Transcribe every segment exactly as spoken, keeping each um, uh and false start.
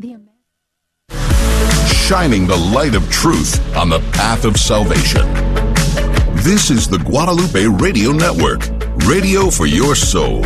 the shining the light of truth on the path of salvation. This is the Guadalupe Radio Network, radio for your soul.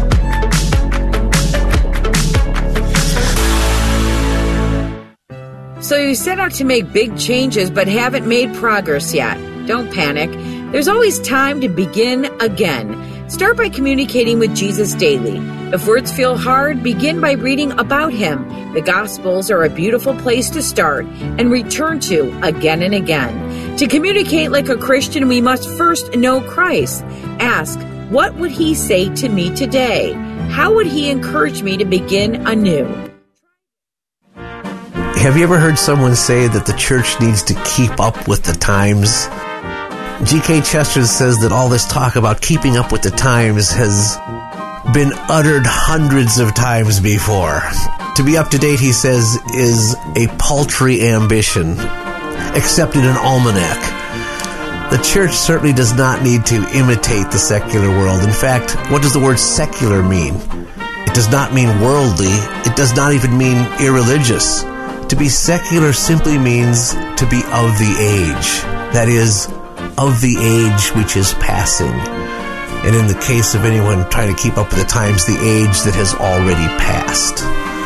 So you set out to make big changes but haven't made progress yet. Don't panic. There's always time to begin again. Start by communicating with Jesus daily. If words feel hard, begin by reading about Him. The Gospels are a beautiful place to start and return to again and again. To communicate like a Christian, we must first know Christ. Ask, what would He say to me today? How would He encourage me to begin anew? Have you ever heard someone say that the church needs to keep up with the times? G K Chesterton says that all this talk about keeping up with the times has been uttered hundreds of times before. To be up to date, he says, is a paltry ambition, except in an almanac. The church certainly does not need to imitate the secular world. In fact, what does the word secular mean? It does not mean worldly. It does not even mean irreligious. To be secular simply means to be of the age. That is, of the age which is passing. And in the case of anyone trying to keep up with the times, the age that has already passed.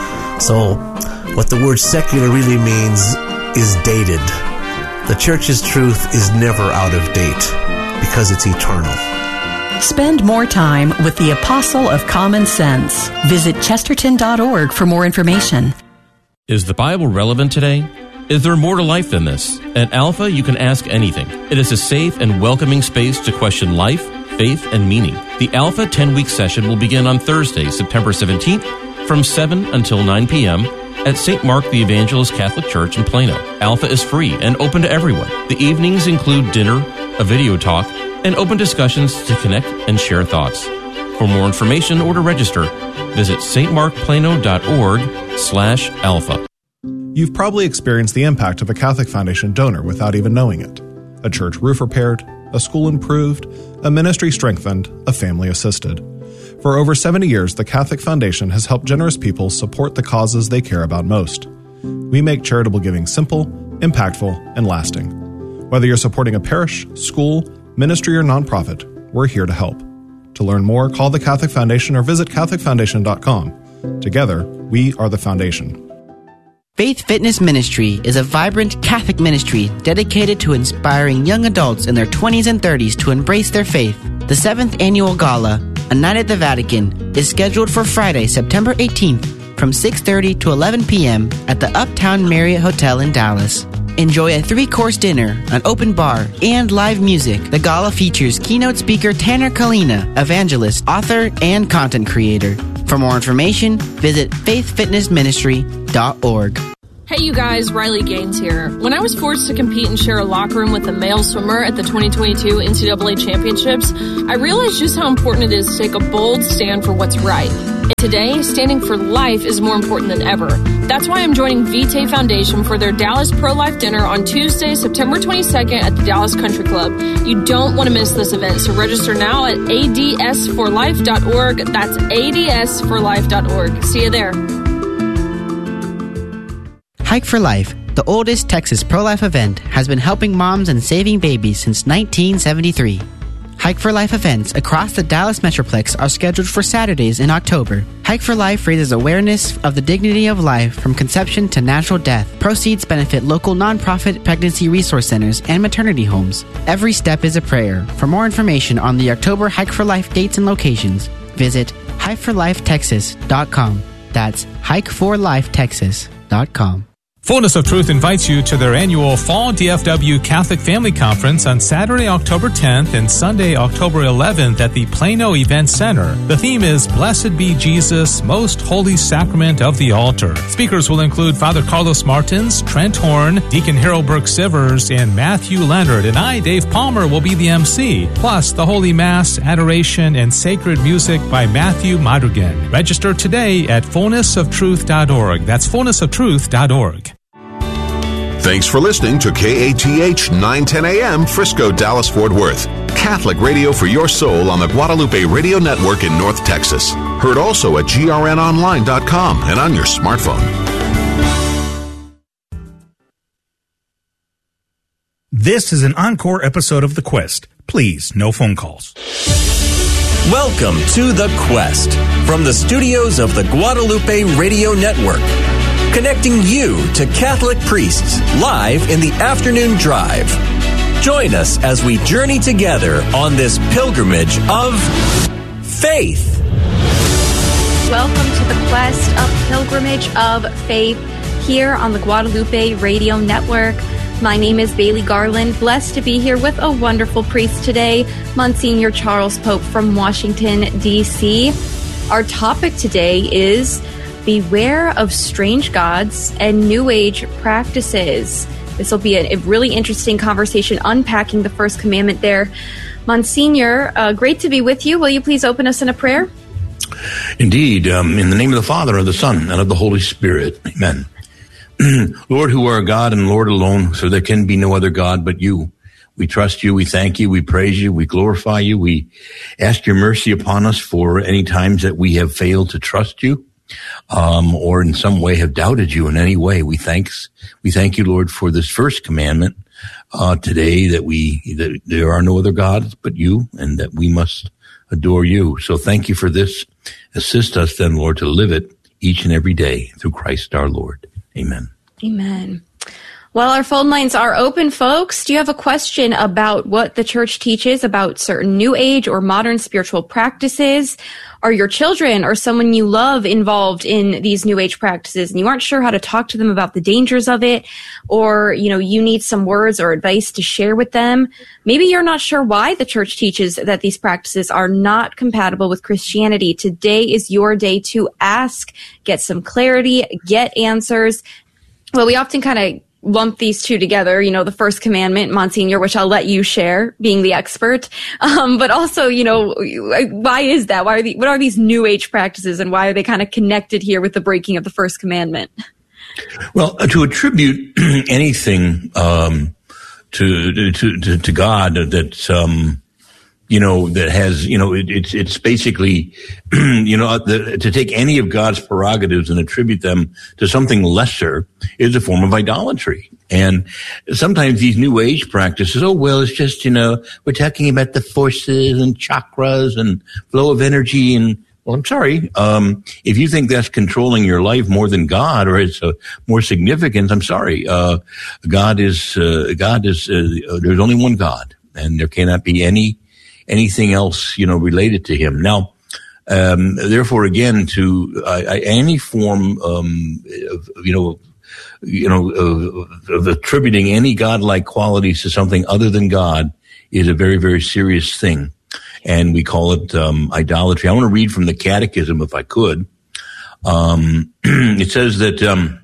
So, what the word secular really means is dated. The church's truth is never out of date because it's eternal. Spend more time with the Apostle of Common Sense. Visit chesterton dot org for more information. Is the Bible relevant today? Is there more to life than this? At Alpha, you can ask anything. It is a safe and welcoming space to question life, faith, and meaning. The Alpha ten-week session will begin on Thursday, September seventeenth, from seven until nine p.m. at Saint Mark the Evangelist Catholic Church in Plano. Alpha is free and open to everyone. The evenings include dinner, a video talk, and open discussions to connect and share thoughts. For more information or to register, visit stmarkplano.org slash alpha. You've probably experienced the impact of a Catholic Foundation donor without even knowing it. A church roof repaired, a school improved, a ministry strengthened, a family assisted. For over seventy years, the Catholic Foundation has helped generous people support the causes they care about most. We make charitable giving simple, impactful, and lasting. Whether you're supporting a parish, school, ministry, or nonprofit, we're here to help. To learn more, call the Catholic Foundation or visit catholic foundation dot com. Together, we are the Foundation. Faith Fitness Ministry is a vibrant Catholic ministry dedicated to inspiring young adults in their twenties and thirties to embrace their faith. The seventh Annual Gala, A Night at the Vatican, is scheduled for Friday, September eighteenth from six thirty to eleven p.m. at the Uptown Marriott Hotel in Dallas. Enjoy a three-course dinner, an open bar, and live music. The gala features keynote speaker Tanner Kalina, evangelist, author, and content creator. For more information, visit faith fitness ministry dot org. Hey you guys, Riley Gaines here. When I was forced to compete and share a locker room with a male swimmer at the twenty twenty-two N C double A Championships, I realized just how important it is to take a bold stand for what's right. And today, standing for life is more important than ever. That's why I'm joining Vitae Foundation for their Dallas Pro-Life Dinner on Tuesday, September twenty-second at the Dallas Country Club. You don't want to miss this event, so register now at a d s for life dot org. That's a d s for life dot org. See you there. Hike for Life, the oldest Texas pro-life event, has been helping moms and saving babies since nineteen seventy-three. Hike for Life events across the Dallas Metroplex are scheduled for Saturdays in October. Hike for Life raises awareness of the dignity of life from conception to natural death. Proceeds benefit local nonprofit pregnancy resource centers and maternity homes. Every step is a prayer. For more information on the October Hike for Life dates and locations, visit hike for life texas dot com. That's hike for life texas dot com. Fullness of Truth invites you to their annual Fall D F W Catholic Family Conference on Saturday, October tenth and Sunday, October eleventh at the Plano Event Center. The theme is Blessed Be Jesus, Most Holy Sacrament of the Altar. Speakers will include Father Carlos Martins, Trent Horn, Deacon Harold Burke-Sivers, and Matthew Leonard, and I, Dave Palmer, will be the M C. Plus, the Holy Mass, Adoration, and Sacred Music by Matthew Madrigan. Register today at fullness of truth dot org. That's fullness of truth dot org. Thanks for listening to K A T H nine ten A M Frisco, Dallas, Fort Worth. Catholic radio for your soul on the Guadalupe Radio Network in North Texas. Heard also at G R N online dot com and on your smartphone. This is an encore episode of The Quest. Please, no phone calls. Welcome to The Quest from the studios of the Guadalupe Radio Network, connecting you to Catholic priests live in the afternoon drive. Join us as we journey together on this pilgrimage of faith. Welcome to The Quest, a pilgrimage of faith here on the Guadalupe Radio Network. My name is Bailey Garland, blessed to be here with a wonderful priest today, Monsignor Charles Pope from Washington, D C Our topic today is Beware of Strange Gods and New Age Practices. This will be a, a really interesting conversation unpacking the first commandment there. Monsignor, uh, great to be with you. Will you please open us in a prayer? Indeed. Um, in the name of the Father, of the Son, and of the Holy Spirit. Amen. Lord, who are God and Lord alone, so there can be no other God but you. We trust you, we thank you, we praise you, we glorify you. We ask your mercy upon us for any times that we have failed to trust you, um, or in some way have doubted you in any way. We thanks, we thank you, Lord, for this first commandment, uh, today, that we, that there are no other gods but you, and that we must adore you. So thank you for this. Assist us then, Lord, to live it each and every day through Christ our Lord. Amen. Amen. Well, our phone lines are open, folks. Do you have a question about what the church teaches about certain New Age or modern spiritual practices? Are your children or someone you love involved in these New Age practices and you aren't sure how to talk to them about the dangers of it? Or, you know, you need some words or advice to share with them? Maybe you're not sure why the church teaches that these practices are not compatible with Christianity. Today is your day to ask, get some clarity, get answers. Well, we often kind of lump these two together, you know, the first commandment, Monsignor, which I'll let you share, being the expert. Um, but also, you know, why is that? Why are the, what are these New Age practices and why are they kind of connected here with the breaking of the first commandment? Well, uh, to attribute anything um, to, to to to God that's um, you know that has you know it, it's it's basically you know the, to take any of God's prerogatives and attribute them to something lesser is a form of idolatry. And sometimes these New Age practices, oh well, it's just you know we're talking about the forces and chakras and flow of energy and. Well, I'm sorry. Um, if you think that's controlling your life more than God, or it's uh, more significant, I'm sorry. Uh, God is, uh, God is, uh, there's only one God, and there cannot be any, anything else, you know, related to him. Now, um, therefore, again, to, uh, any form, um, of, you know, you know, of, of attributing any godlike qualities to something other than God is a very, very serious thing. And we call it um, idolatry. I want to read from the Catechism, if I could. Um, it says that um,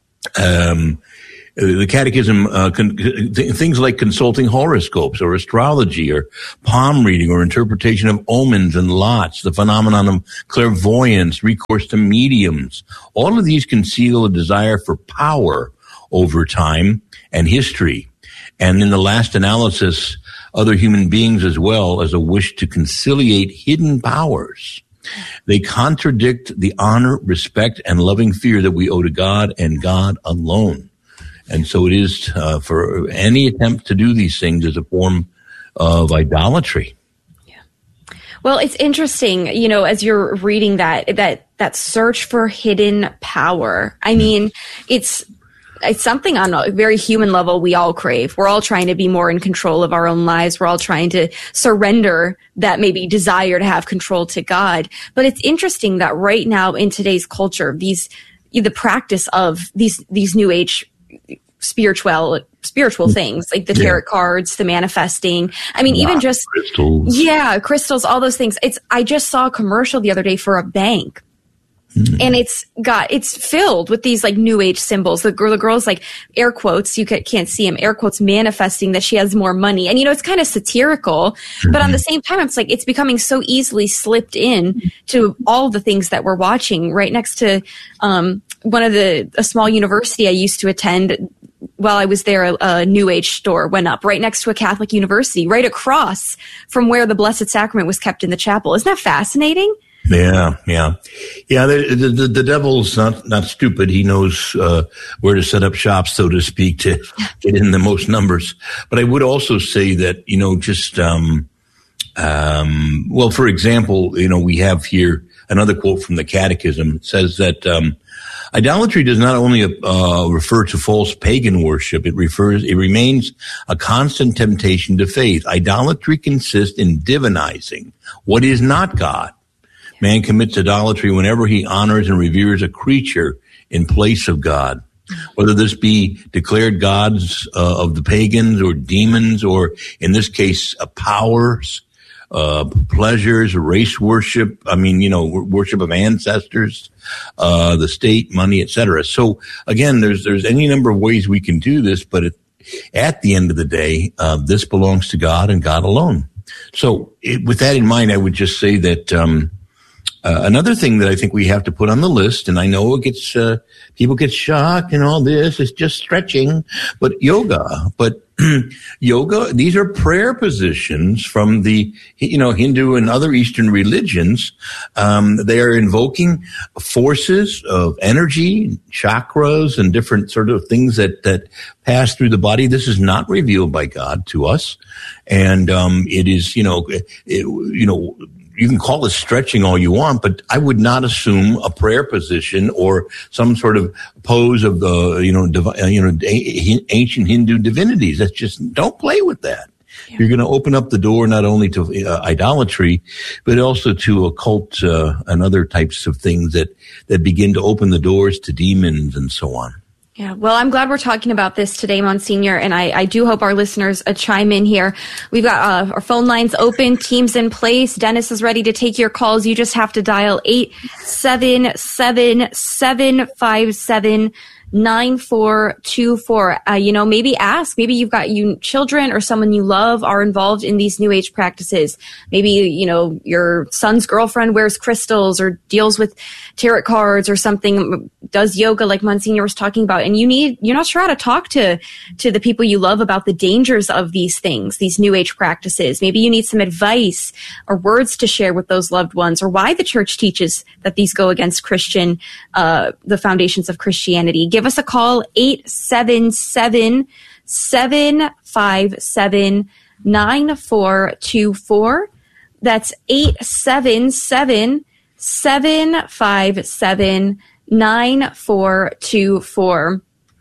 um, the Catechism, uh, con- th- things like consulting horoscopes or astrology or palm reading or interpretation of omens and lots, the phenomenon of clairvoyance, recourse to mediums, all of these conceal a desire for power over time and history. And in the last analysis, other human beings as well as a wish to conciliate hidden powers. They contradict the honor, respect, and loving fear that we owe to God and God alone. And so it is uh, for any attempt to do these things is a form of idolatry. Yeah. Well, it's interesting, you know, as you're reading that, that, that search for hidden power. I mean, it's, It's something on a very human level we all crave. We're all trying to be more in control of our own lives. We're all trying to surrender that maybe desire to have control to God. But it's interesting that right now in today's culture, these the practice of these these New Age spiritual spiritual things like the tarot yeah. cards, the manifesting. I mean, wow, even just crystals. Yeah, crystals, all those things. It's I just saw a commercial the other day for a bank. And it's got, it's filled with these like New Age symbols. The girl, the girl's like air quotes, you can't see him, air quotes manifesting that she has more money. And you know, it's kind of satirical, mm-hmm. but on the same time, it's like, it's becoming so easily slipped in to all the things that we're watching right next to, um, one of the, a small university I used to attend. While I was there, a, a New Age store went up right next to a Catholic university, right across from where the Blessed Sacrament was kept in the chapel. Isn't that fascinating? Yeah, yeah, yeah. The, the, the devil's not not stupid. He knows uh, where to set up shop, so to speak, to get in the most numbers. But I would also say that, you know, just um, um, well, for example, you know, we have here another quote from the Catechism. It says that um, idolatry does not only uh, refer to false pagan worship; it refers it remains a constant temptation to faith. Idolatry consists in divinizing what is not God. Man commits idolatry whenever he honors and reveres a creature in place of God, whether this be declared gods uh, of the pagans or demons, or in this case, uh, powers, uh, pleasures, race worship. I mean, you know, worship of ancestors, uh, the state, money, et cetera. So again, there's there's any number of ways we can do this, but it, at the end of the day, uh, this belongs to God and God alone. So it, with that in mind, I would just say that. Um, Uh, another thing that I think we have to put on the list, and I know it gets, uh, people get shocked and all this, it's just stretching, but yoga, but yoga, these are prayer positions from the, you know, Hindu and other Eastern religions. Um, they are invoking forces of energy, chakras, and different sort of things that, that pass through the body. This is not revealed by God to us. And, um, it is, you know, it, you know, you can call it stretching all you want, but I would not assume a prayer position or some sort of pose of the, you know, divi- you know, ancient Hindu divinities. That's just, don't play with that. Yeah. You're going to open up the door not only to uh, idolatry, but also to occult uh, and other types of things that, that begin to open the doors to demons and so on. Yeah, well, I'm glad we're talking about this today, Monsignor, and I, I do hope our listeners uh, chime in here. We've got uh, our phone lines open, teams in place. Dennis is ready to take your calls. You just have to dial eight seven seven, seven five seven, nine four two four. Uh, you know, maybe ask, maybe you've got you children or someone you love are involved in these new age practices. Maybe, you know, your son's girlfriend wears crystals or deals with tarot cards or something, does yoga like Monsignor was talking about. And you need, you're not sure how to talk to, to the people you love about the dangers of these things, these new age practices. Maybe you need some advice or words to share with those loved ones, or why the church teaches that these go against Christian, uh, the foundations of Christianity. Give us a call, eight seven seven, seven five seven, nine four two four. That's eight seven seven, seven five seven, nine four two four.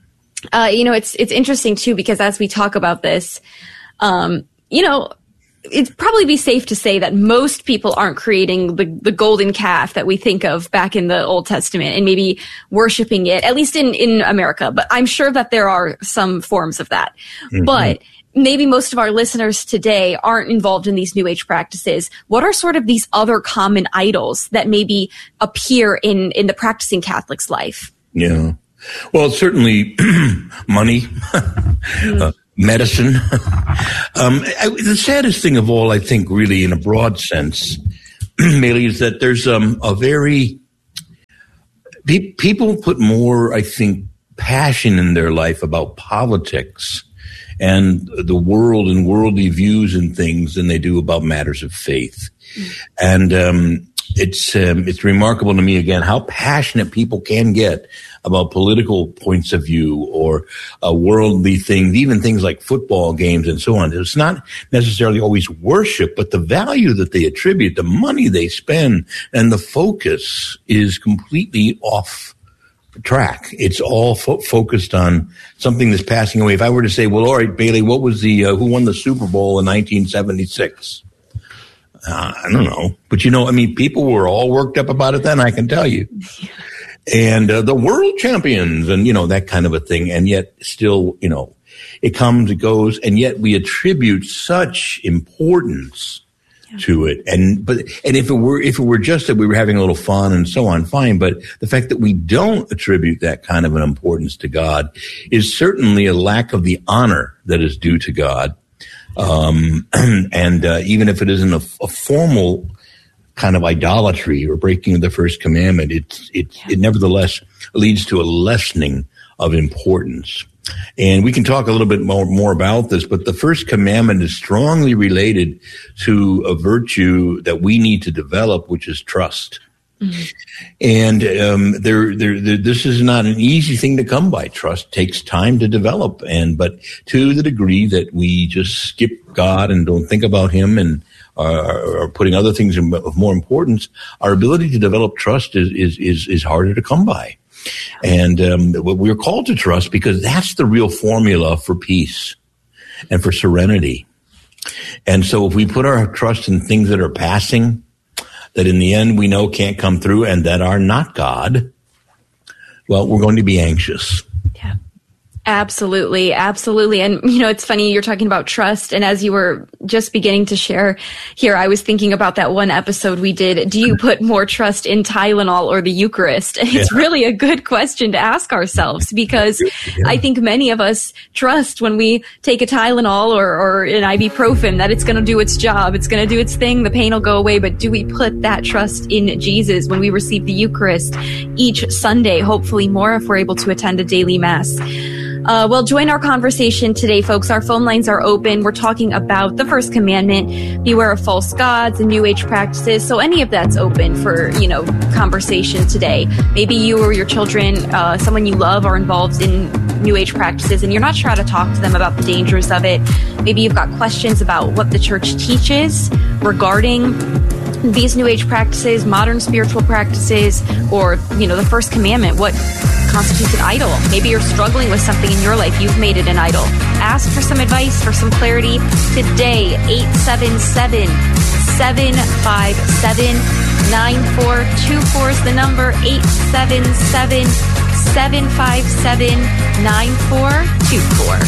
Uh, you know, it's, it's interesting too, because as we talk about this, um, you know, it'd probably be safe to say that most people aren't creating the, the golden calf that we think of back in the Old Testament and maybe worshiping it, at least in, in America. But I'm sure that there are some forms of that. Mm-hmm. But maybe most of our listeners today aren't involved in these new age practices. What are sort of these other common idols that maybe appear in, in the practicing Catholic's life? Yeah. Well, certainly money, mm-hmm. uh, medicine. um, I, the saddest thing of all, I think, really in a broad sense, Bailey, is that there's um, a very, pe- people put more, I think, passion in their life about politics and the world and worldly views and things than they do about matters of faith. Mm-hmm. And um, it's um, it's remarkable to me, again, how passionate people can get about political points of view or uh, worldly things, even things like football games and so on. It's not necessarily always worship, but the value that they attribute, the money they spend, and the focus is completely off track. It's all fo- focused on something that's passing away. If I were to say, well, all right, Bailey, what was the, uh, who won the Super Bowl in nineteen seventy-six? Uh, I don't know. But, you know, I mean, people were all worked up about it then, I can tell you. And uh, the world champions and, you know, that kind of a thing. And yet still, you know, it comes, it goes, and yet we attribute such importance yeah. to it. And, but, and if it were, if it were just that we were having a little fun and so on, fine. But the fact that we don't attribute that kind of an importance to God is certainly a lack of the honor that is due to God. Um, and uh, even if it isn't a, a formal kind of idolatry or breaking of the first commandment, it, it, it nevertheless leads to a lessening of importance. And we can talk a little bit more, more about this, but the first commandment is strongly related to a virtue that we need to develop, which is trust. Mm-hmm. And um, there, there, there, this is not an easy thing to come by. Trust takes time to develop, and but to the degree that we just skip God and don't think about Him and are, are putting other things of more importance, our ability to develop trust is is is, is harder to come by. And um, we're called to trust because that's the real formula for peace and for serenity. And so, if we put our trust in things that are passing, that in the end we know can't come through and that are not God, well, we're going to be anxious. Yeah, absolutely. Absolutely. And, you know, it's funny, you're talking about trust. And as you were just beginning to share here, I was thinking about that one episode we did. Do you put more trust in Tylenol or the Eucharist? And it's yeah. really a good question to ask ourselves, because yeah. I think many of us trust when we take a Tylenol or, or an ibuprofen that it's going to do its job. It's going to do its thing. The pain will go away. But do we put that trust in Jesus when we receive the Eucharist each Sunday? Hopefully more if we're able to attend a daily Mass. Uh, well, join our conversation today, folks. Our phone lines are open. We're talking about the first commandment, beware of false gods and New Age practices. So any of that's open for, you know, conversation today. Maybe you or your children, uh, someone you love, are involved in New Age practices and you're not sure how to talk to them about the dangers of it. Maybe you've got questions about what the church teaches regarding these New Age practices, modern spiritual practices, or, you know, the first commandment, what constitutes an idol. Maybe you're struggling with something in your life. You've made it an idol. Ask for some advice, for some clarity today. eight seven seven, seven five seven, nine four two four is the number. eight seven seven, seven five seven, nine four two four.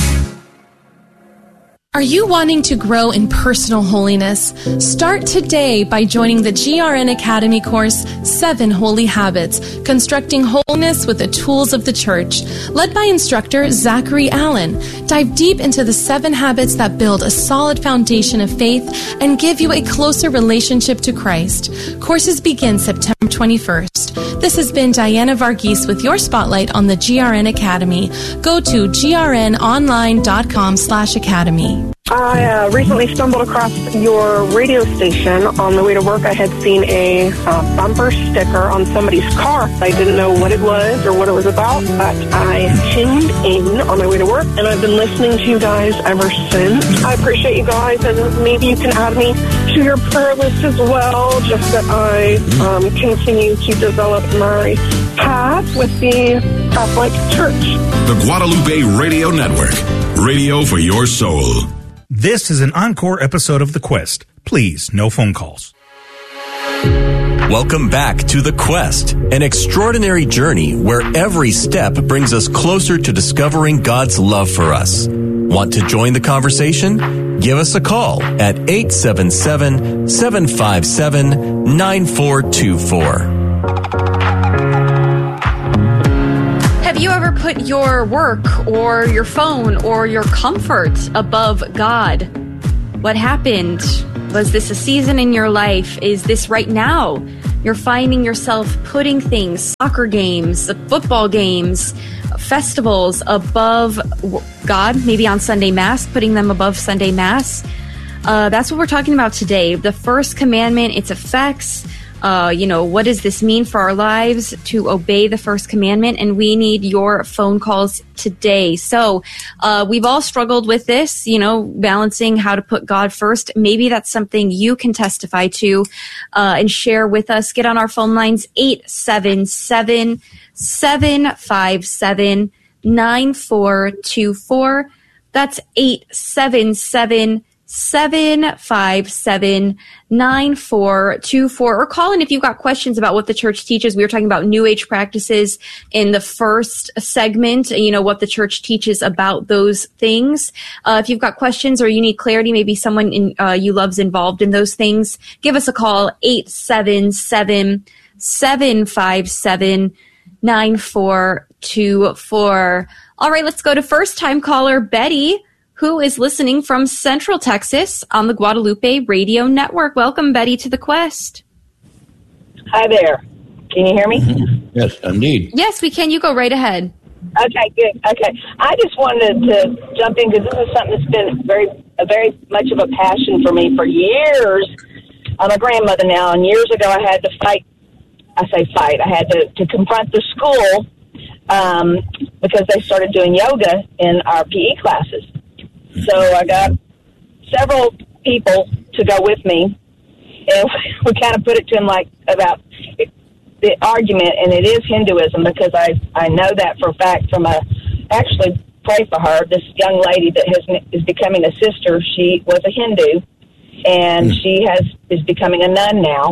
Are you wanting to grow in personal holiness? Start today by joining the G R N Academy course, Seven Holy Habits, Constructing Holiness with the Tools of the Church, led by instructor Zachary Allen. Dive deep into the seven habits that build a solid foundation of faith and give you a closer relationship to Christ. Courses begin September twenty-first. This has been Diana Varghese with your spotlight on the G R N Academy. Go to grnonline.com slash academy. I uh, recently stumbled across your radio station. On the way to work, I had seen a uh, bumper sticker on somebody's car. I didn't know what it was or what it was about, but I tuned in on my way to work, and I've been listening to you guys ever since. I appreciate you guys, and maybe you can add me to your prayer list as well, just that I um, continue to develop my path with the Catholic Church. The Guadalupe Radio Network, radio for your soul. This is an encore episode of The Quest. Please, no phone calls. Welcome back to The Quest, an extraordinary journey where every step brings us closer to discovering God's love for us. Want to join the conversation? Give us a call at eight seven seven, seven five seven, nine four two four. Have you ever put your work or your phone or your comfort above God? What happened? Was this a season in your life? Is this right now? You're finding yourself putting things, soccer games, football games, festivals above God, maybe on Sunday Mass, putting them above Sunday Mass. Uh, that's what we're talking about today. The first commandment, its effects. Uh, you know, what does this mean for our lives to obey the first commandment? And we need your phone calls today. So uh, we've all struggled with this, you know, balancing how to put God first. Maybe that's something you can testify to uh, and share with us. Get on our phone lines, eight seven seven, seven five seven, nine four two four. That's eight seven seven, seven five seven, nine four two four, or call in if you've got questions about what the church teaches. We were talking about New Age practices in the first segment, you know, what the church teaches about those things. Uh, if you've got questions or you need clarity, maybe someone in, uh, you love's involved in those things, give us a call, eight seven seven, seven five seven, nine four two four. All right, let's go to first-time caller Betty, who is listening from Central Texas on the Guadalupe Radio Network. Welcome, Betty, to The Quest. Hi there. Can you hear me? Mm-hmm. Yes, indeed. Yes, we can. You go right ahead. Okay, good. Okay. I just wanted to jump in because this is something that's been very, a very much of a passion for me for years. I'm a grandmother now, and years ago I had to fight. I say fight. I had to, to confront the school um, because they started doing yoga in our P E classes. So I got several people to go with me, and we kind of put it to them like about the argument, and it is Hinduism because I, I know that for a fact from a, actually pray for her, this young lady that has is becoming a sister. She was a Hindu, and she has is becoming a nun now,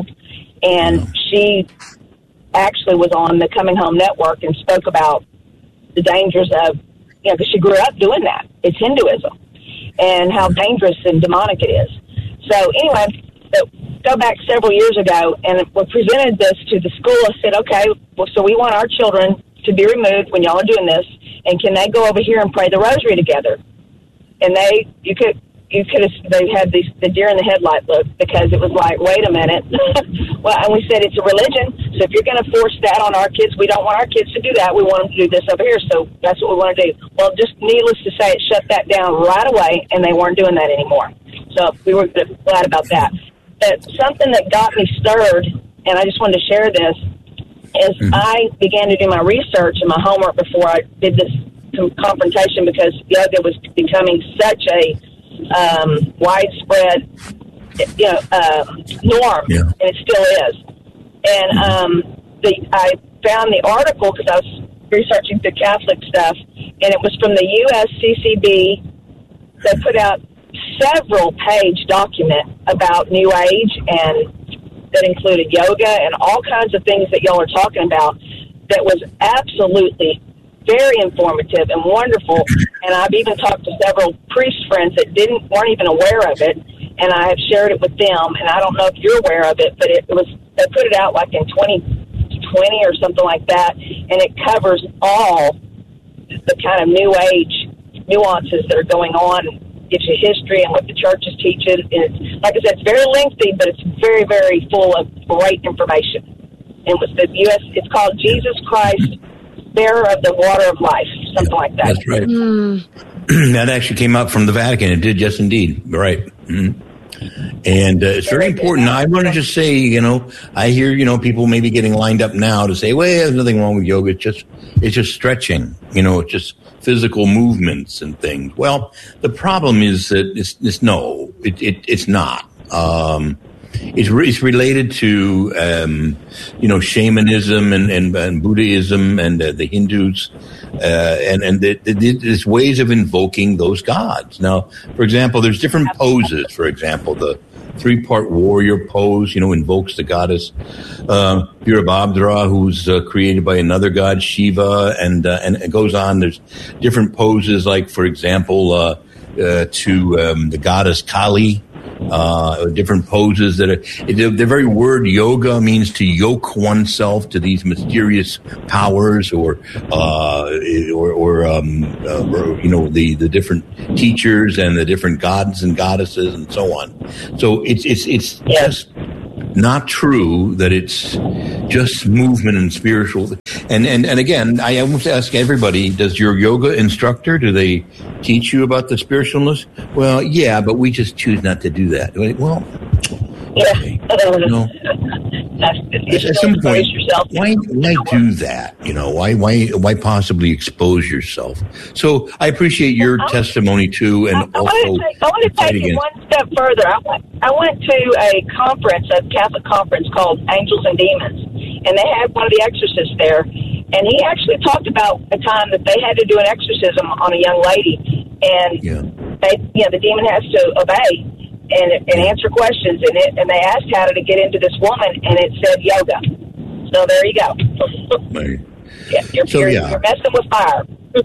and she actually was on the Coming Home Network and spoke about the dangers of, you know, because she grew up doing that. It's Hinduism, and how dangerous and demonic it is. So anyway, so go back several years ago, and we presented this to the school. I said, okay, well, so we want our children to be removed when y'all are doing this, and can they go over here and pray the rosary together? And they, you could, you could have, they had these, the deer in the headlight look, because it was like, wait a minute. Well, and we said it's a religion, so if you're going to force that on our kids, we don't want our kids to do that. We want them to do this over here, so that's what we want to do. Well, just needless to say, it shut that down right away, and they weren't doing that anymore. So we were glad about that. But something that got me stirred, and I just wanted to share this, is mm-hmm. I began to do my research and my homework before I did this confrontation, because yoga was becoming such a um, widespread, you know, uh, norm, yeah. and it still is. And um, the, I found the article because I was researching the Catholic stuff, and it was from the U S C C B. They put out several page document about New Age, and that included yoga and all kinds of things that y'all are talking about. That was absolutely very informative and wonderful. And I've even talked to several priest friends that didn't weren't even aware of it, and I have shared it with them. And I don't know if you're aware of it, but it was they put it out like in twenty twenty or something like that, and it covers all the kind of New Age nuances that are going on. Gives you history and what the churches teach it. And it's, like I said, it's very lengthy, but it's very, very full of great information. And with the U S, it's called Jesus Christ, Bearer of the Water of Life, something like that. That's right. Mm. That actually came out from the Vatican. It did, yes, indeed. Right. Mm-hmm. And uh, it's very important. I want to just say, you know, I hear, you know, people maybe getting lined up now to say, well, there's nothing wrong with yoga. It's just, it's just stretching, you know, it's just physical movements and things. Well, the problem is that it's, it's no, it, it, it's not. Um, it's, re- it's related to, um, you know, shamanism and, and, and Buddhism and uh, the Hindus. Uh, and, and the, the, there's ways of invoking those gods. Now, for example, there's different poses. For example, the three-part warrior pose, you know, invokes the goddess, uh, Virabhadra, who's uh, created by another god, Shiva, and, uh, and it goes on. There's different poses, like, for example, uh, uh, to, um, the goddess Kali, uh, different poses that are, the very word yoga means to yoke oneself to these mysterious powers, or, uh, or, or, um, uh, or, you know, the, the different teachers and the different gods and goddesses and so on. So it's, it's, it's just not true that it's just movement and spiritual. And, and, and again, I want to ask everybody, does your yoga instructor, do they teach you about the spiritualness? Well, yeah, but we just choose not to do that. Well, okay. You know, at some point, why, why do that? You know, why, why, why possibly expose yourself? So I appreciate your I, testimony too, and I, I also. Want to take, I want to take it one step further. I went, I went to a conference, a Catholic conference called Angels and Demons, and they had one of the exorcists there, and he actually talked about a time that they had to do an exorcism on a young lady, and yeah. they, you know, the demon has to obey. And, and answer questions, and it, and they asked how to get into this woman, and it said yoga. So there you go. Right. Yeah, you're, so, you're, yeah. you're messing with fire.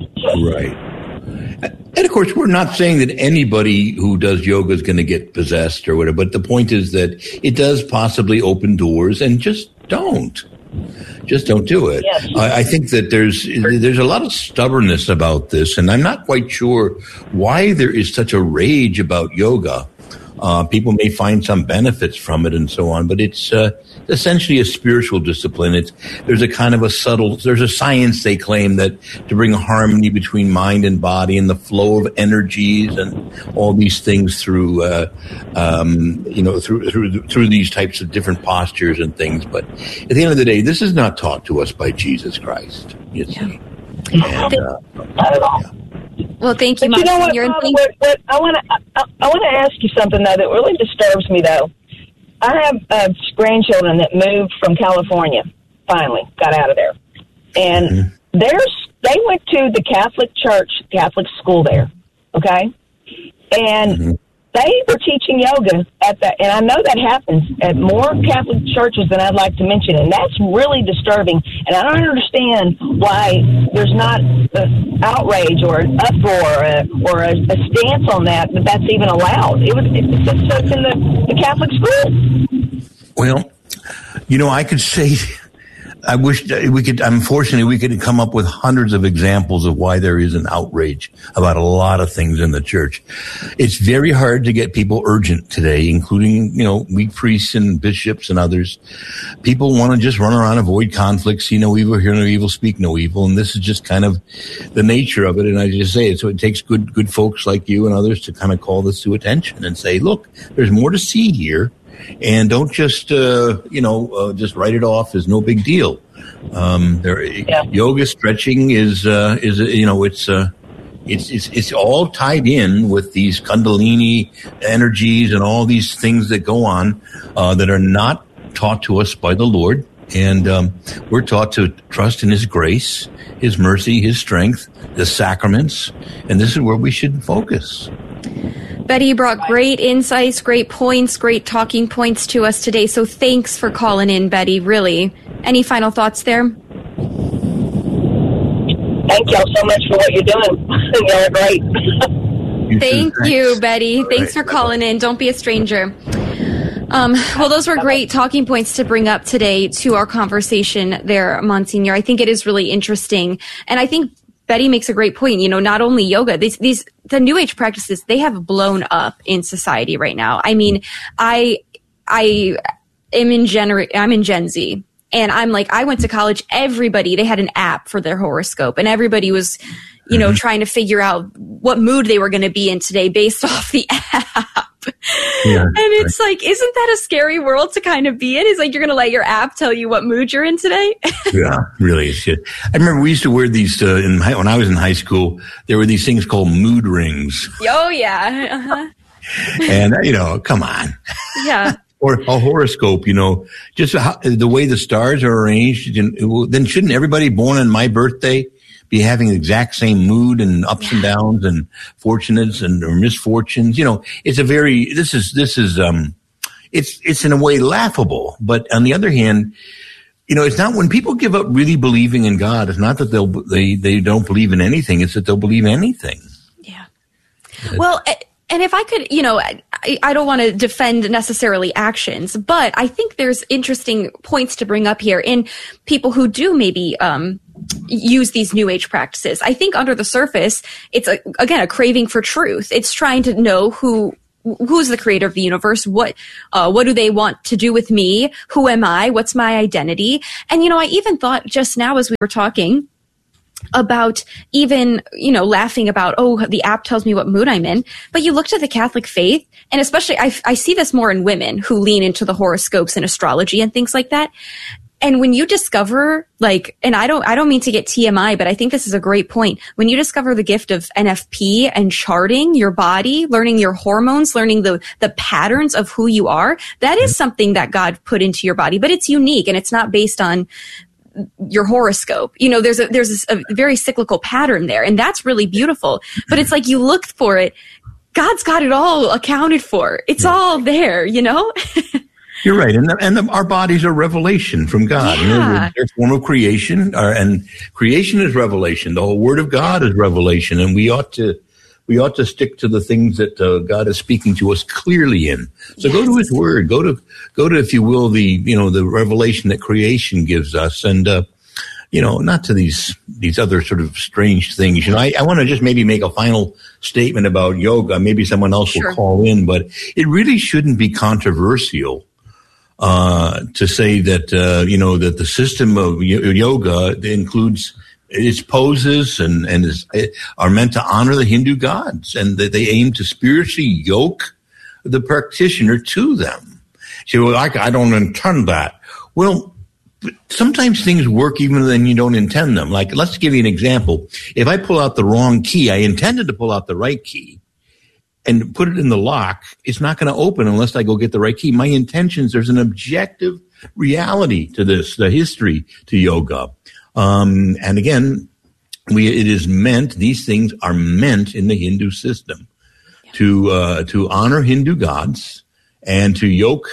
Right. And of course, we're not saying that anybody who does yoga is going to get possessed or whatever, but the point is that it does possibly open doors, and just don't. Just don't do it. Yes. I, I think that there's there's a lot of stubbornness about this, and I'm not quite sure why there is such a rage about yoga. Uh, people may find some benefits from it and so on, but it's uh, essentially a spiritual discipline. It's there's a kind of a subtle, there's a science, they claim, that to bring harmony between mind and body and the flow of energies and all these things through, uh, um, you know, through through through these types of different postures and things. But at the end of the day, this is not taught to us by Jesus Christ. You see, yeah. and, uh, not at all. Yeah. Well, thank you, but you know what, Monsignor. Father, what, what, I want to I, I want to ask you something, though, that really disturbs me, though. I have uh, grandchildren that moved from California, finally, got out of there. And mm-hmm. there's, they went to the Catholic church, Catholic school there, okay? And mm-hmm. they were teaching yoga at that, and I know that happens at more Catholic churches than I'd like to mention, and that's really disturbing. And I don't understand why there's not an outrage or an uproar or a, or a, a stance on that, that that's even allowed. It was it's, it's in the, the Catholic school. Well, you know, I could say, I wish we could, unfortunately, we could come up with hundreds of examples of why there is an outrage about a lot of things in the church. It's very hard to get people urgent today, including, you know, weak priests and bishops and others. People want to just run around, avoid conflicts, see no evil, hear no evil, speak no evil. And this is just kind of the nature of it. And I just say it. So it takes good, good folks like you and others to kind of call this to attention and say, look, there's more to see here. And don't just, uh, you know, uh, just write it off as no big deal. Um, there, yeah. Yoga, stretching is, uh, is, you know, it's, uh, it's, it's, it's all tied in with these Kundalini energies and all these things that go on, uh, that are not taught to us by the Lord. And, um, we're taught to trust in His grace, His mercy, His strength, the sacraments. And this is where we should focus. Betty brought great insights, great points, great talking points to us today. So thanks for calling in, Betty, really. Any final thoughts there? Thank y'all so much for what you're doing. Y'all are great. You Thank too, you, Betty. Thanks for calling in. Don't be a stranger. Um, well, those were great talking points to bring up today to our conversation there, Monsignor. I think it is really interesting. And I think Betty makes a great point. You know, not only yoga, these, these, the New Age practices, they have blown up in society right now. I mean, I, I am in Gen, I'm in Gen Z, and I'm like, I went to college, everybody, they had an app for their horoscope, and everybody was, you know, mm-hmm. trying to figure out what mood they were going to be in today based off the app. Yeah, and it's right. Like, isn't that a scary world to kind of be in? It's like, you're going to let your app tell you what mood you're in today? Yeah, really. It's good. I remember we used to wear these, uh, in high, when I was in high school, there were these things called mood rings. Oh, yeah. Uh-huh. And, you know, come on. Yeah. Or a horoscope, you know, just how, the way the stars are arranged. Then shouldn't everybody born on my birthday be having the exact same mood and ups yeah. and downs and fortunates and or misfortunes? You know, it's a very, this is, this is, um, it's, it's in a way laughable. But on the other hand, you know, it's not when people give up really believing in God, it's not that they'll, they, they don't believe in anything. It's that they'll believe anything. Yeah. It's, well, and if I could, you know, I, I don't want to defend necessarily actions, but I think there's interesting points to bring up here in people who do maybe, um, use these New Age practices. I think under the surface, it's a, again, a craving for truth. It's trying to know who, who's the creator of the universe? What, uh, what do they want to do with me? Who am I? What's my identity? And, you know, I even thought just now as we were talking about even, you know, laughing about, oh, the app tells me what mood I'm in. But you look to the Catholic faith, and especially I, I see this more in women who lean into the horoscopes and astrology and things like that. And when you discover, like, and I don't, I don't mean to get T M I, but I think this is a great point. When you discover the gift of N F P and charting your body, learning your hormones, learning the, the patterns of who you are, that is something that God put into your body, but it's unique and it's not based on your horoscope. You know, there's a, there's a very cyclical pattern there, and that's really beautiful. But it's like you look for it. God's got it all accounted for. It's yeah. all there, you know? You're right. And the, and the, our bodies are revelation from God. Yeah. You know, they're, they're a form of creation, uh, and creation is revelation. The whole Word of God is revelation, and we ought to we ought to stick to the things that uh, God is speaking to us clearly in. So yes. go to His Word. Go to go to, if you will, the you know the revelation that creation gives us, and uh, you know, not to these these other sort of strange things. You know, I, I want to just maybe make a final statement about yoga. Maybe someone else sure. will call in, but it really shouldn't be controversial uh, to say that, uh, you know, that the system of yoga includes its poses and, and is, are meant to honor the Hindu gods, and that they aim to spiritually yoke the practitioner to them. So, well, I, I don't intend that. Well, sometimes things work even when you don't intend them. Like, let's give you an example. If I pull out the wrong key, I intended to pull out the right key and put it in the lock, it's not going to open unless I go get the right key. My intentions, there's an objective reality to this, the history to yoga. Um, and again, we, it is meant, these things are meant in the Hindu system yeah. to, uh, to honor Hindu gods and to yoke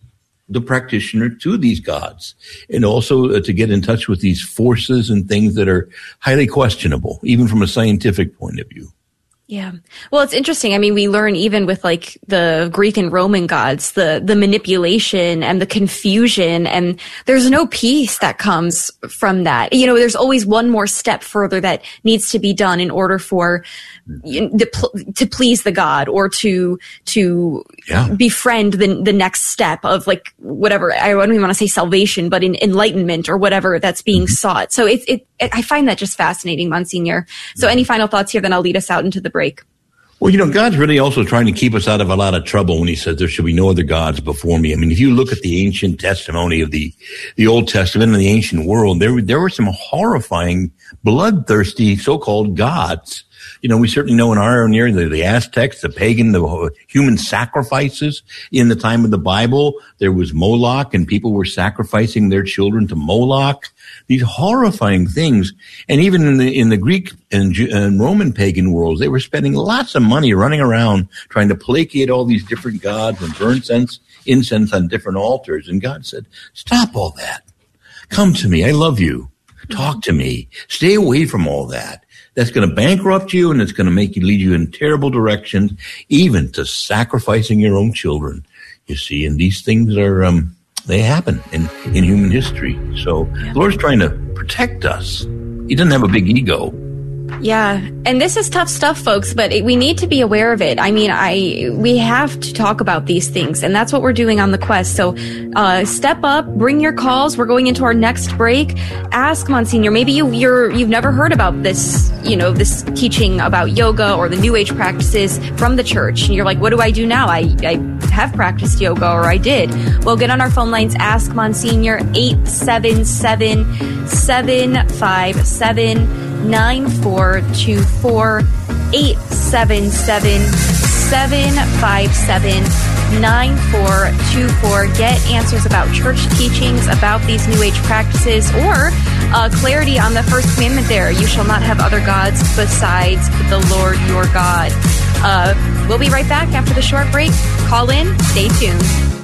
the practitioner to these gods, and also uh, to get in touch with these forces and things that are highly questionable, even from a scientific point of view. Yeah. Well, it's interesting. I mean, we learn even with like the Greek and Roman gods, the, the manipulation and the confusion, and there's no peace that comes from that. You know, there's always one more step further that needs to be done in order for you know, the, to please the god, or to, to yeah. befriend the, the next step of like whatever, I don't even want to say salvation, but in enlightenment or whatever that's being mm-hmm. sought. So it, it, I find that just fascinating, Monsignor. So any final thoughts here, then I'll lead us out into the break. Well, you know, God's really also trying to keep us out of a lot of trouble when he says there should be no other gods before me. I mean, if you look at the ancient testimony of the, the Old Testament and the ancient world, there, there were some horrifying, bloodthirsty so-called gods. You know, we certainly know in our own area, the, the Aztecs, the pagan, the human sacrifices. In the time of the Bible, there was Moloch, and people were sacrificing their children to Moloch. These horrifying things. And even in the, in the Greek and, and Roman pagan worlds, they were spending lots of money running around trying to placate all these different gods and burn incense, incense on different altars. And God said, stop all that. Come to me. I love you. Talk to me. Stay away from all that. That's going to bankrupt you, and it's going to make you lead you in terrible directions, even to sacrificing your own children. You see, and these things are, um, they happen in, in human history. So the Lord's trying to protect us. He doesn't have a big ego. Yeah. And this is tough stuff, folks, but it, we need to be aware of it. I mean, I, we have to talk about these things, and that's what we're doing on the Quest. So, uh, step up, bring your calls. We're going into our next break. Ask Monsignor, maybe you, you're, you've never heard about this, you know, this teaching about yoga or the New Age practices from the church. And you're like, what do I do now? I, I have practiced yoga, or I did. Well, get on our phone lines. Ask Monsignor, eight seven seven, seven five seven, nine four two four, eight seven seven, seven five seven, nine four two four. Get answers about church teachings, about these New Age practices, or uh, clarity on the first commandment there. You shall not have other gods besides the Lord your God. Uh, we'll be right back after the short break. Call in. Stay tuned.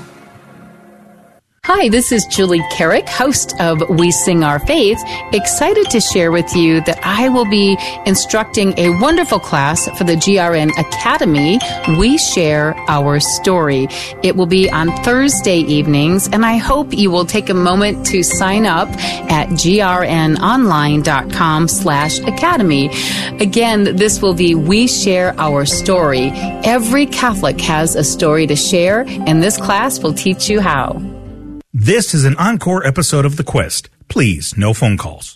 Hi, this is Julie Carrick, host of We Sing Our Faith, excited to share with you that I will be instructing a wonderful class for the G R N Academy, We Share Our Story. It will be on Thursday evenings, and I hope you will take a moment to sign up at grnonline.com slash academy. Again, this will be We Share Our Story. Every Catholic has a story to share, and this class will teach you how. This is an encore episode of The Quest. Please, no phone calls.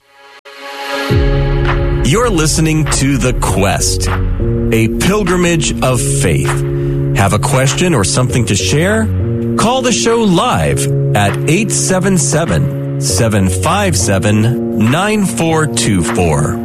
You're listening to The Quest, a pilgrimage of faith. Have a question or something to share? Call the show live at eight seven seven, seven five seven, nine four two four.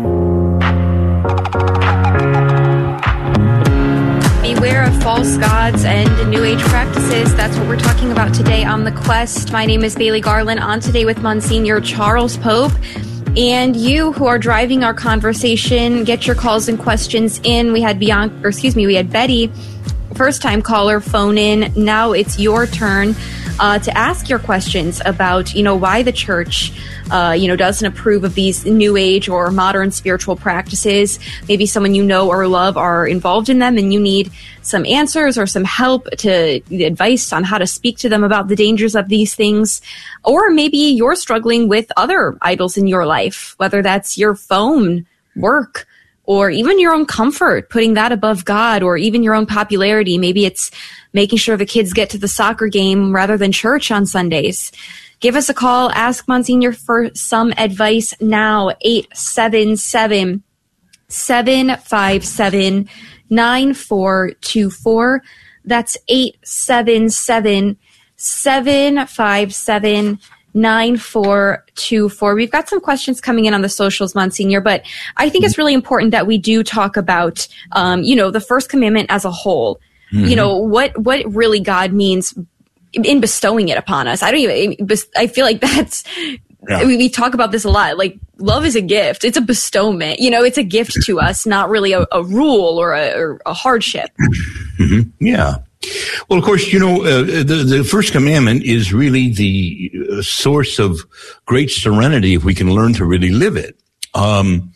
Beware of false gods and New Age practices. That's what we're talking about today on The Quest. My name is Bailey Garland, on today with Monsignor Charles Pope. And you who are driving our conversation, get your calls and questions in. We had Bianca, or excuse me, we had Betty first time caller, phone in. Now it's your turn uh, to ask your questions about, you know, why the church, uh, you know, doesn't approve of these new age or modern spiritual practices. Maybe someone you know or love are involved in them and you need some answers or some help to advice on how to speak to them about the dangers of these things. Or maybe you're struggling with other idols in your life, whether that's your phone, work, or even your own comfort, putting that above God, or even your own popularity. Maybe it's making sure the kids get to the soccer game rather than church on Sundays. Give us a call. Ask Monsignor for some advice now. eight seven seven, seven five seven, nine four two four. That's eight seven seven, seven five seven, nine four two four. We've got some questions coming in on the socials, Monsignor, but I think it's really important that we do talk about, um, you know, the first commandment as a whole. Mm-hmm. You know, what, what really God means in bestowing it upon us. I don't even, I feel like that's, yeah. we, we talk about this a lot. Like, love is a gift. It's a bestowment. You know, it's a gift to us, not really a, a rule or a, or a hardship. Mm-hmm. Yeah. Well, of course, you know, uh, the, the first commandment is really the uh, source of great serenity if we can learn to really live it. Um,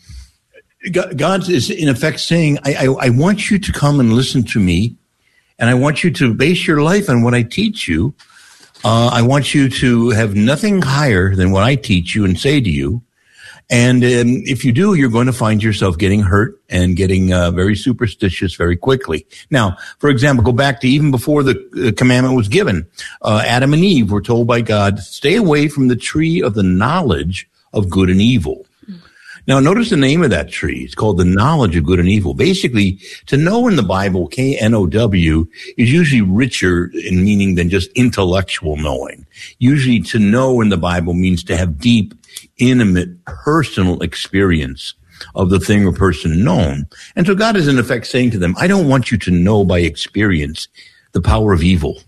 God, God is, in effect, saying, I, I, I want you to come and listen to me, and I want you to base your life on what I teach you. Uh, I want you to have nothing higher than what I teach you and say to you. And um, if you do, you're going to find yourself getting hurt and getting uh, very superstitious very quickly. Now, for example, go back to even before the uh, commandment was given. Uh, Adam and Eve were told by God, stay away from the tree of the knowledge of good and evil. Mm. Now, notice the name of that tree. It's called the knowledge of good and evil. Basically, to know in the Bible, K N O W, is usually richer in meaning than just intellectual knowing. Usually to know in the Bible means to have deep, intimate, personal experience of the thing or person known. And so God is in effect saying to them, I don't want you to know by experience the power of evil,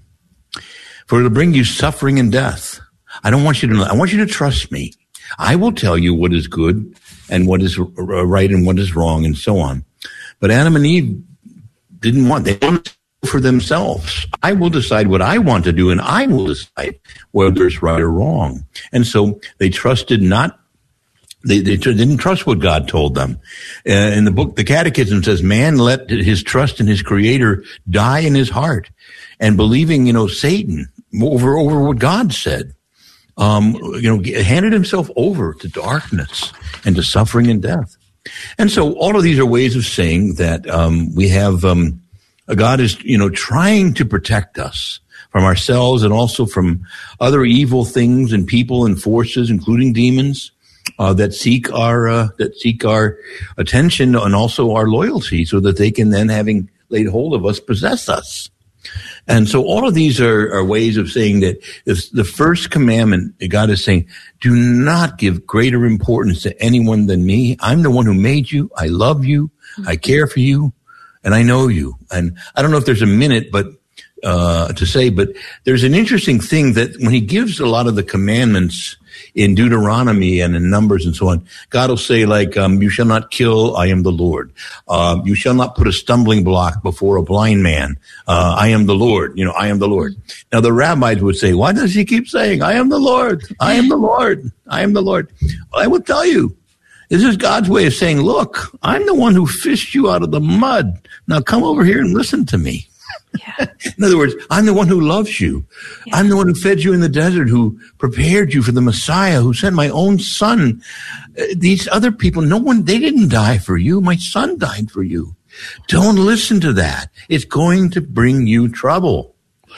for it'll bring you suffering and death. I don't want you to know. I want you to trust me. I will tell you what is good and what is right and what is wrong and so on. But Adam and Eve didn't want, they wanted to do for themselves. I will decide what I want to do, and I will decide whether it's right or wrong. And so they trusted not, they, they didn't trust what God told them. Uh, in the book, the Catechism says, man let his trust in his Creator die in his heart, and believing, you know, Satan over, over what God said. Um, you know, handed himself over to darkness and to suffering and death. And so all of these are ways of saying that, um, we have, um, God is, you know, trying to protect us from ourselves and also from other evil things and people and forces, including demons, uh, that seek our, uh, that seek our attention and also our loyalty, so that they can then, having laid hold of us, possess us. And so all of these are, are ways of saying that if the first commandment, God is saying, do not give greater importance to anyone than me. I'm the one who made you. I love you. I care for you. And I know you. And I don't know if there's a minute, but, uh, to say, but there's an interesting thing that when he gives a lot of the commandments in Deuteronomy and in Numbers and so on, God will say, like, um, you shall not kill, I am the Lord. Uh, you shall not put a stumbling block before a blind man. Uh, I am the Lord. You know, I am the Lord. Now the rabbis would say, why does he keep saying, I am the Lord? I am the Lord. I am the Lord. Well, I will tell you, this is God's way of saying, look, I'm the one who fished you out of the mud. Now come over here and listen to me. Yeah. In other words, I'm the one who loves you. Yeah. I'm the one who fed you in the desert, who prepared you for the Messiah, who sent my own son. Uh, these other people, no one, they didn't die for you. My son died for you. Don't listen to that. It's going to bring you trouble.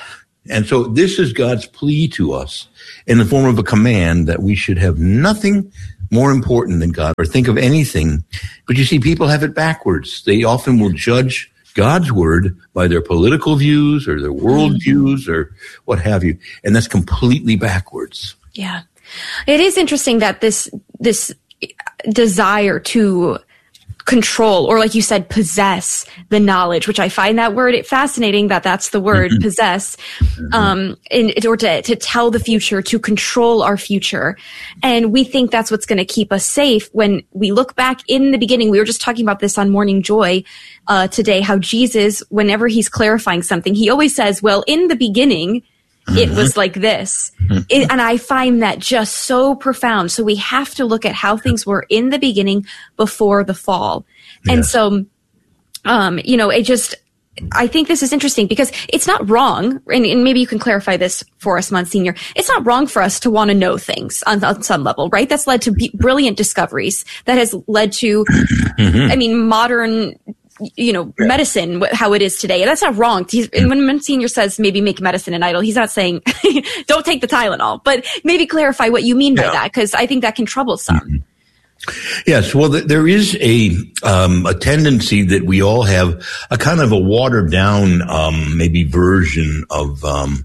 And so this is God's plea to us in the form of a command that we should have nothing more important than God, or think of anything. But you see, people have it backwards. They often will judge God's word by their political views or their world views or what have you. And that's completely backwards. Yeah. It is interesting that this, this desire to control, or like you said, possess the knowledge, which I find that word fascinating that that's the word, mm-hmm. possess, mm-hmm. um, in, or to, to tell the future, to control our future. And we think that's what's going to keep us safe. When we look back in the beginning, we were just talking about this on Morning Joy, uh, today, how Jesus, whenever he's clarifying something, he always says, well, in the beginning, it mm-hmm. was like this. Mm-hmm. It, and I find that just so profound. So we have to look at how things were in the beginning before the fall. Yes. And so, um, you know, it just, I think this is interesting because it's not wrong. And, and maybe you can clarify this for us, Monsignor. It's not wrong for us to want to know things on, on some level, right? That's led to b- brilliant discoveries. That has led to, mm-hmm. I mean, modern, you know, yeah. medicine, how it is today. And that's not wrong. He's, and when Monsignor says maybe make medicine an idol, he's not saying don't take the Tylenol, but maybe clarify what you mean by yeah. that, because I think that can trouble some. Mm-hmm. Yes, well, th- there is a um, a tendency that we all have a kind of a watered down, um, maybe version of um,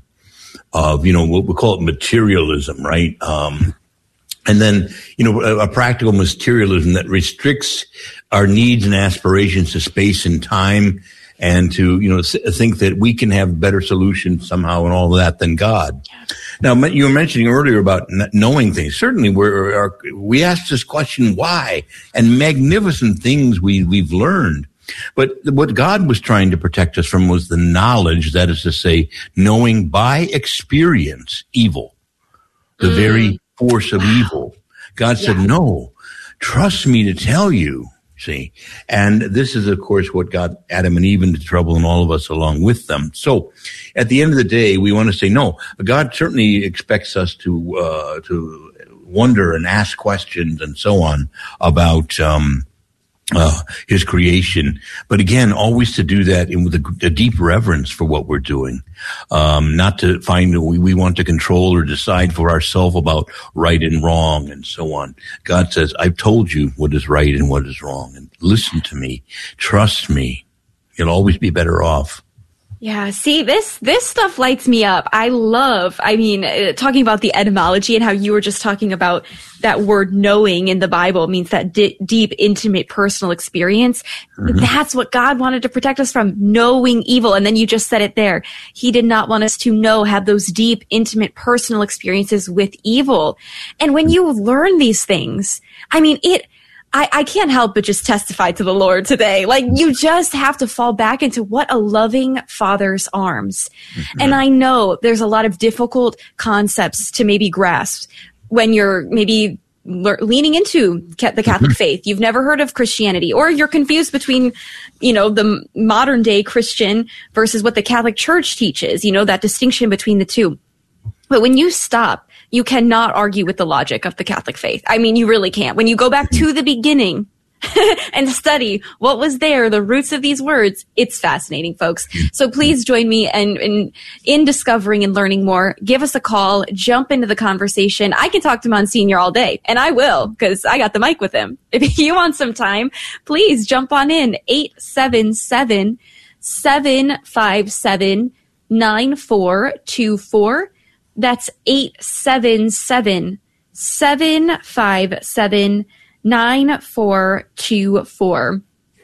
of you know what we call it materialism, right? Um, and then you know a, a practical materialism that restricts our needs and aspirations to space and time, and to you know th- think that we can have better solutions somehow and all of that than God. Now, you were mentioning earlier about knowing things. Certainly, we're, are, we ask this question, why? And magnificent things we, we've learned. But what God was trying to protect us from was the knowledge, that is to say, knowing by experience evil, the mm. very force of wow. evil. God yeah. said, no, trust me to tell you. See, and this is, of course, what got Adam and Eve into trouble and all of us along with them. So at the end of the day, we want to say, no, God certainly expects us to, uh, to wonder and ask questions and so on about, um, uh, his creation. But again, always to do that in with a, a deep reverence for what we're doing. Um, not to find that we, we want to control or decide for ourselves about right and wrong and so on. God says, I've told you what is right and what is wrong, and listen to me. Trust me. You'll always be better off. Yeah, see, this this stuff lights me up. I love, I mean, uh, talking about the etymology and how you were just talking about that word knowing in the Bible means that di- deep, intimate, personal experience. Mm-hmm. That's what God wanted to protect us from, knowing evil. And then you just said it there. He did not want us to know, have those deep, intimate, personal experiences with evil. And when you learn these things, I mean, it... I, I can't help but just testify to the Lord today. Like, you just have to fall back into what a loving Father's arms. Mm-hmm. And I know there's a lot of difficult concepts to maybe grasp when you're maybe le- leaning into ca- the Catholic mm-hmm. faith. You've never heard of Christianity, or you're confused between, you know, the modern day Christian versus what the Catholic Church teaches, you know, that distinction between the two. But when you stop, you cannot argue with the logic of the Catholic faith. I mean, you really can't. When you go back to the beginning and study what was there, the roots of these words, it's fascinating, folks. So please join me and in, in discovering and learning more. Give us a call. Jump into the conversation. I can talk to Monsignor all day, and I will, because I got the mic with him. If you want some time, please jump on in. eight seven seven, seven five seven, nine four two four. That's eight seven seven, seven five seven, nine four two four.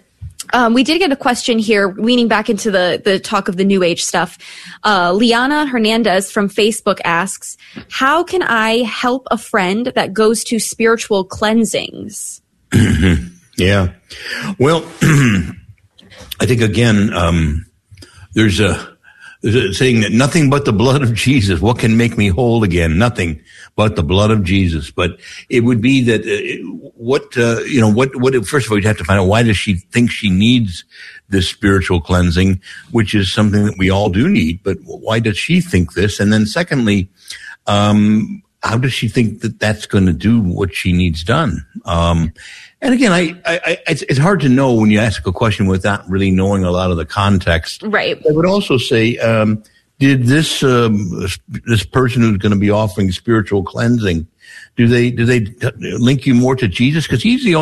Um, we did get a question here, leaning back into the, the talk of the New Age stuff. Uh, Liana Hernandez from Facebook asks, how can I help a friend that goes to spiritual cleansings? Yeah. Well, I think, again, um, there's a... saying that nothing but the blood of Jesus, what can make me whole again? Nothing but the blood of Jesus. But it would be that, uh, what, uh, you know, what, what, first of all, you'd have to find out, why does she think she needs this spiritual cleansing, which is something that we all do need, but why does she think this? And then secondly, um, how does she think that that's going to do what she needs done? Um, and again, I, I, I it's, it's hard to know when you ask a question without really knowing a lot of the context. Right. I would also say, um, did this, um, this person who's going to be offering spiritual cleansing, do they, do they link you more to Jesus? Because he's the only